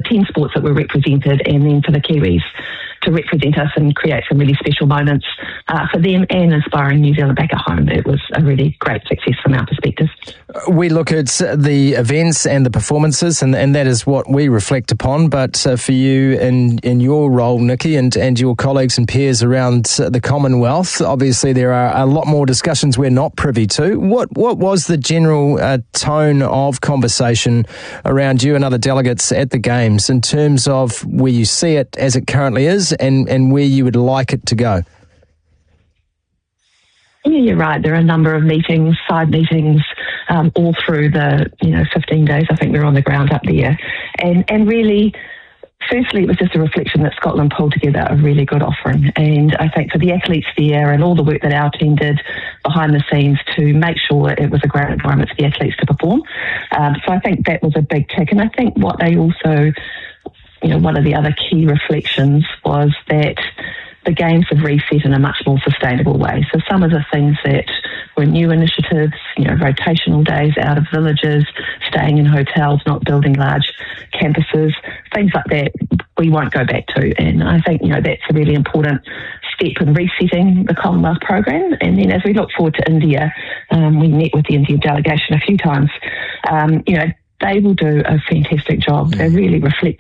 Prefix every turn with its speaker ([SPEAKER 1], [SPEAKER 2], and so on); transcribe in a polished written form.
[SPEAKER 1] 10 sports that were represented, and then for the Kiwis to represent us and create some really special moments for them and inspiring New Zealand back at home. It was a really great success from our perspective.
[SPEAKER 2] We look at the events and the performances, and that is what we reflect upon. But for you in your role, Nikki, and your colleagues and peers around the Commonwealth, obviously there are a lot more discussions we're not privy to. What was the general tone of conversation around you and other delegates at the Games in terms of where you see it as it currently is and where you would like it to go?
[SPEAKER 1] Yeah, you're right. There are a number of meetings, side meetings, all through the 15 days I think we were on the ground up there. And really, firstly, it was just a reflection that Scotland pulled together a really good offering. And I think for the athletes there and all the work that our team did behind the scenes to make sure it was a great environment for the athletes to perform. So I think that was a big tick. And I think what they also, one of the other key reflections was that the Games have reset in a much more sustainable way. So some of the things that were new initiatives, rotational days out of villages, staying in hotels, not building large campuses, things like that, we won't go back to. And I think, that's a really important step in resetting the Commonwealth program. And then as we look forward to India, we met with the Indian delegation a few times, they will do a fantastic job. They really reflect